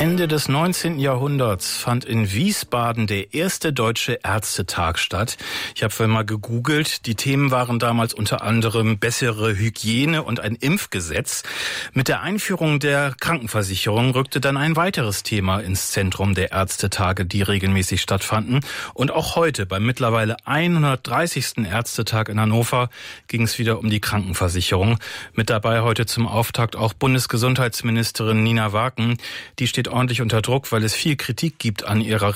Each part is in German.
Ende des 19. Jahrhunderts fand in Wiesbaden der erste Deutsche Ärztetag statt. Ich habe vorhin mal gegoogelt. Die Themen waren damals unter anderem bessere Hygiene und ein Impfgesetz. Mit der Einführung der Krankenversicherung rückte dann ein weiteres Thema ins Zentrum der Ärztetage, die regelmäßig stattfanden. Und auch heute, beim mittlerweile 130. Ärztetag in Hannover, ging es wieder um die Krankenversicherung. Mit dabei heute zum Auftakt auch Bundesgesundheitsministerin Nina Waken. Die steht ordentlich unter Druck, weil es viel Kritik gibt an ihren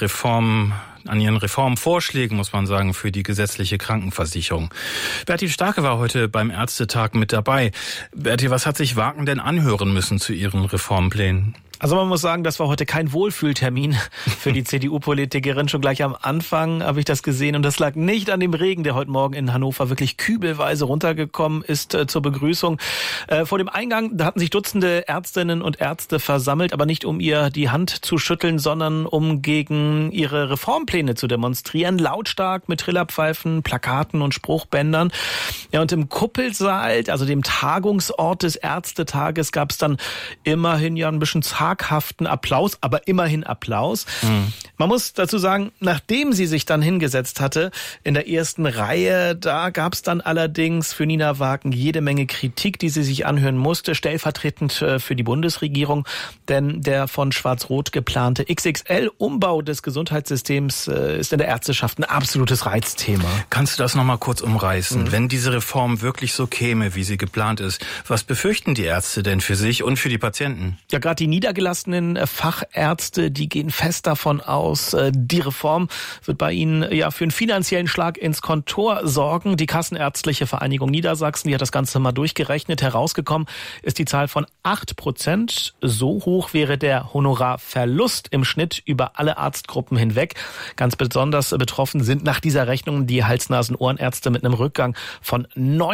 Reformvorschlägen, muss man sagen, für die gesetzliche Krankenversicherung. Berti Starke war heute beim Ärztetag mit dabei. Berti, was hat sich Waken denn anhören müssen zu ihren Reformplänen? Also man muss sagen, das war heute kein Wohlfühltermin für die CDU-Politikerin. Schon gleich am Anfang habe ich das gesehen und das lag nicht an dem Regen, der heute Morgen in Hannover wirklich kübelweise runtergekommen ist zur Begrüßung. Vor dem Eingang, da hatten sich Dutzende Ärztinnen und Ärzte versammelt, aber nicht um ihr die Hand zu schütteln, sondern um gegen ihre Reformpläne zu demonstrieren. Lautstark mit Trillerpfeifen, Plakaten und Spruchbändern. Ja, und im Kuppelsaal, also dem Tagungsort des Ärztetages, gab es dann immerhin ja ein bisschen zaghaften Applaus, aber immerhin Applaus. Man muss dazu sagen, nachdem sie sich dann hingesetzt hatte in der ersten Reihe, da gab es dann allerdings für Nina Waken jede Menge Kritik, die sie sich anhören musste, stellvertretend für die Bundesregierung, denn der von Schwarz-Rot geplante XXL-Umbau des Gesundheitssystems ist in der Ärzteschaft ein absolutes Reizthema. Kannst du das nochmal kurz umreißen? Wenn diese Reform wirklich so käme, wie sie geplant ist, was befürchten die Ärzte denn für sich und für die Patienten? Ja, gerade die niedergelassenen Fachärzte, die gehen fest davon aus, die Reform wird bei ihnen ja für einen finanziellen Schlag ins Kontor sorgen. Die Kassenärztliche Vereinigung Niedersachsen, die hat das Ganze mal durchgerechnet. Herausgekommen ist die Zahl von 8%. So hoch wäre der Honorarverlust im Schnitt über alle Arztgruppen hinweg. Ganz besonders betroffen sind nach dieser Rechnung die Hals-Nasen-Ohrenärzte mit einem Rückgang von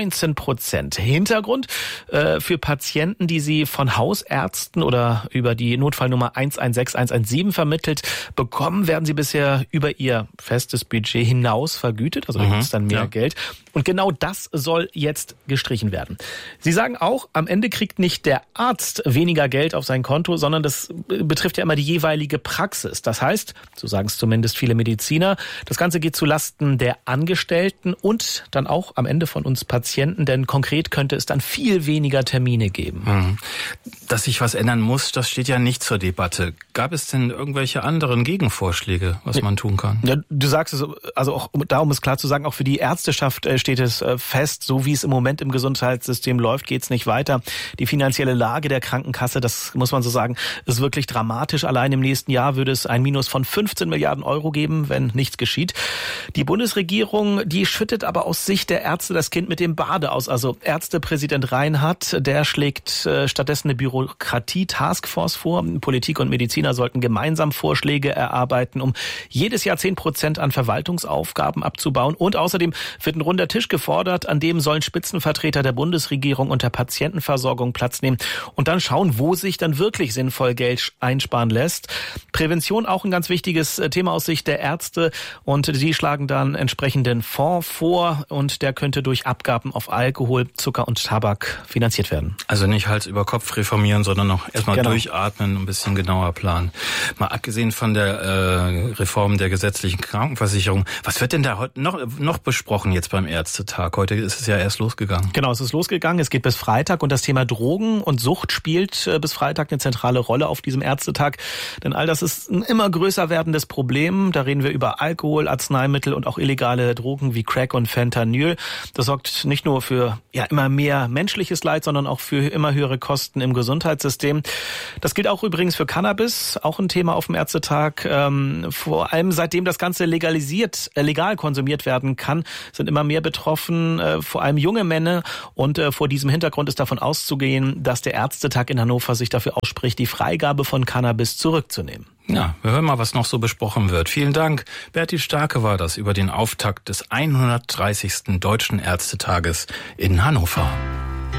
19%. Hintergrund für Patienten, die sie von Hausärzten oder über die Notfallnummer 116 117 vermittelt bekommen, werden sie bisher über ihr festes Budget hinaus vergütet. Also da gibt es dann mehr Geld. Und genau das soll jetzt gestrichen werden. Sie sagen auch, am Ende kriegt nicht der Arzt weniger Geld auf sein Konto, sondern das betrifft ja immer die jeweilige Praxis. Das heißt, so sagen es zumindest viele Mediziner, das Ganze geht zu Lasten der Angestellten und dann auch am Ende von uns Patienten, denn konkret könnte es dann viel weniger Termine geben. Dass sich was ändern muss, das steht ja nicht zur Debatte. Gab es denn irgendwelche anderen Gegenvorschläge, was man tun kann? Ja, du sagst es, also auch da, um es klar zu sagen, auch für die Ärzteschaft steht es fest, so wie es im Moment im Gesundheitssystem läuft, geht es nicht weiter. Die finanzielle Lage der Krankenkasse, das muss man so sagen, ist wirklich dramatisch. Allein im nächsten Jahr würde es ein Minus von 15 Milliarden Euro geben, wenn nichts geschieht. Die Bundesregierung, die schüttet aber aus Sicht der Ärzte das Kind mit dem Bade aus. Also Ärztepräsident Reinhardt, der schlägt stattdessen eine Bürokratie-Taskforce vor. Politik und Mediziner sollten gemeinsam Vorschläge erarbeiten, um jedes Jahr 10% an Verwaltungsaufgaben abzubauen. Und außerdem wird ein runder Tisch gefordert, an dem sollen Spitzenvertreter der Bundesregierung und der Patientenversorgung Platz nehmen und dann schauen, wo sich dann wirklich sinnvoll Geld einsparen lässt. Prävention auch ein ganz wichtiges Thema aus Sicht der Ärzte und die schlagen dann entsprechenden Fonds vor und der könnte durch Abgaben auf Alkohol, Zucker und Tabak finanziert werden. Also nicht Hals über Kopf reformieren, sondern noch erstmal durchatmen, ein bisschen genauer planen. Mal abgesehen von der Reform der gesetzlichen Krankenversicherung, was wird denn da heute noch besprochen jetzt beim Ärztetag? Heute ist es ja erst losgegangen. Genau, es ist losgegangen. Es geht bis Freitag und das Thema Drogen und Sucht spielt bis Freitag eine zentrale Rolle auf diesem Ärztetag. Denn all das ist ein immer größer werdendes Problem. Da reden wir über Alkohol, Arzneimittel und auch illegale Drogen wie Crack und Fentanyl. Das sorgt nicht nur für immer mehr menschliches Leid, sondern auch für immer höhere Kosten im Gesundheitssystem. Das gilt auch übrigens für Cannabis, auch ein Thema auf dem Ärztetag. Vor allem seitdem das Ganze legal konsumiert werden kann, sind immer mehr betroffen, vor allem junge Männer. Und vor diesem Hintergrund ist davon auszugehen, dass der Ärztetag in Hannover sich dafür ausspricht, die Freigabe von Cannabis zurückzunehmen. Ja, wir hören mal, was noch so besprochen wird. Vielen Dank. Berti Starke war das über den Auftakt des 130. Deutschen Ärztetages in Hannover.